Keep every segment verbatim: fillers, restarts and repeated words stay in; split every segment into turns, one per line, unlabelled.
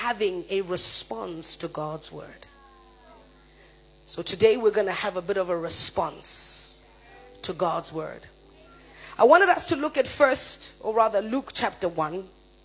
having a response to God's word. So today we're going to have a bit of a response to God's word. I wanted us to look at first, or rather Luke chapter one.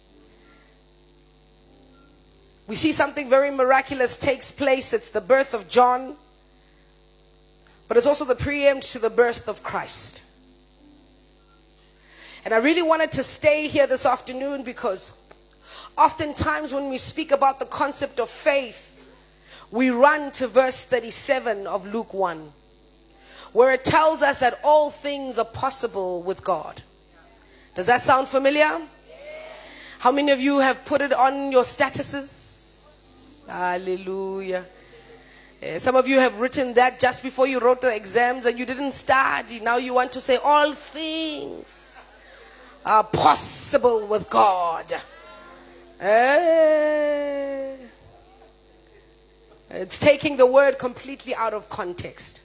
We see something very miraculous takes place. It's the birth of John, but it's also the preempt to the birth of Christ. And I really wanted to stay here this afternoon because oftentimes when we speak about the concept of faith, we run to verse thirty-seven of Luke one, where it tells us that all things are possible with God. Does that sound familiar? How many of you have put it on your statuses? Hallelujah. Uh, some of you have written that just before you wrote the exams and you didn't study. Now you want to say all things are possible with God. Uh, it's taking the word completely out of context.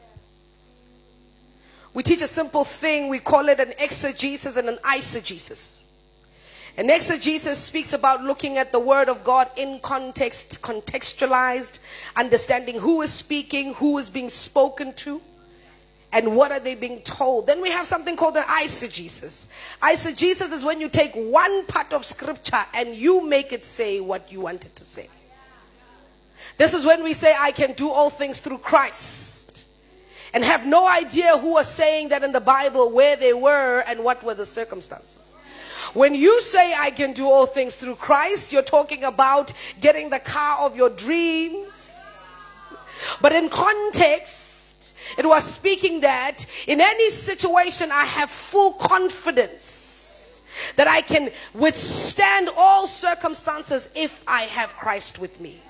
We teach a simple thing. We call it an exegesis and an eisegesis. An exegesis speaks about looking at the word of God in context, contextualized, understanding who is speaking, who is being spoken to, and what are they being told. Then we have something called an eisegesis. Eisegesis is when you take one part of scripture and you make it say what you want it to say. This is when we say, I can do all things through Christ, and have no idea who was saying that in the Bible, where they were, and what were the circumstances. When you say, I can do all things through Christ, you're talking about getting the car of your dreams. But in context, it was speaking that in any situation, I have full confidence that I can withstand all circumstances if I have Christ with me.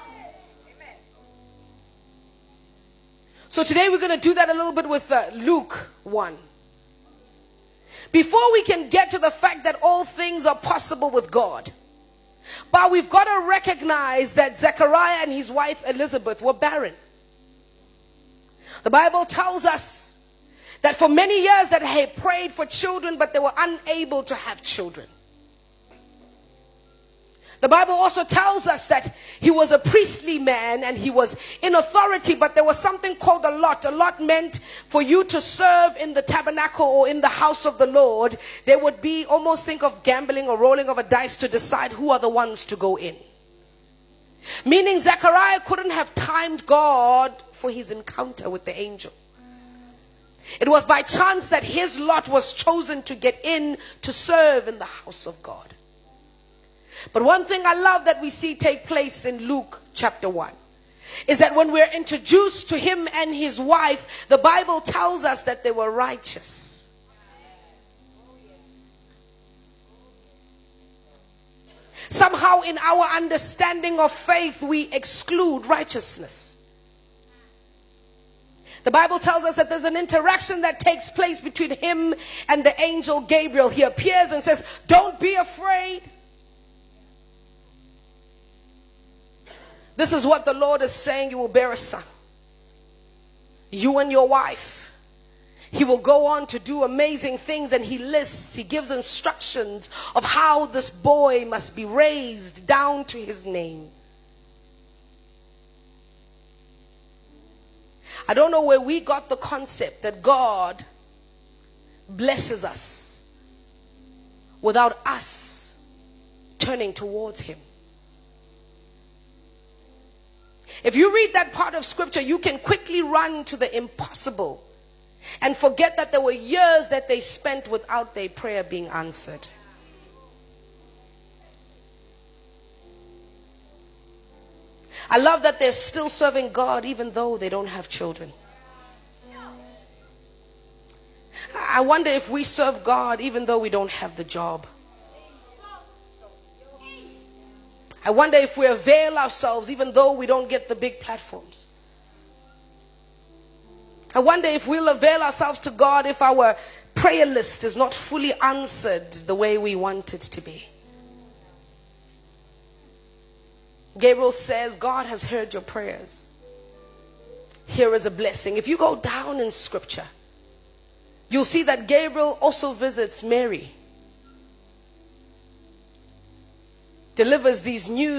So today we're going to do that a little bit with uh, Luke one. Before we can get to the fact that all things are possible with God, but we've got to recognize that Zechariah and his wife Elizabeth were barren. The Bible tells us that for many years that they prayed for children, but they were unable to have children. The Bible also tells us that he was a priestly man and he was in authority, but there was something called a lot. A lot meant for you to serve in the tabernacle or in the house of the Lord, there would be, almost think of gambling or rolling of a dice to decide who are the ones to go in. Meaning Zechariah couldn't have timed God for his encounter with the angel. It was by chance that his lot was chosen to get in to serve in the house of God. But one thing I love that we see take place in Luke chapter one is that when we're introduced to him and his wife, the Bible tells us that they were righteous. Somehow in our understanding of faith, we exclude righteousness. The Bible tells us that there's an interaction that takes place between him and the angel Gabriel. He appears and says, don't be afraid. This is what the Lord is saying, you will bear a son. You and your wife. He will go on to do amazing things, and he lists, he gives instructions of how this boy must be raised down to his name. I don't know where we got the concept that God blesses us without us turning towards him. If you read that part of scripture, you can quickly run to the impossible and forget that there were years that they spent without their prayer being answered. I love that they're still serving God even though they don't have children. I wonder if we serve God even though we don't have the job. I wonder if we avail ourselves even though we don't get the big platforms. I wonder if we'll avail ourselves to God if our prayer list is not fully answered the way we want it to be. Gabriel says, God has heard your prayers. Here is a blessing. If you go down in scripture, you'll see that Gabriel also visits Mary. Delivers these news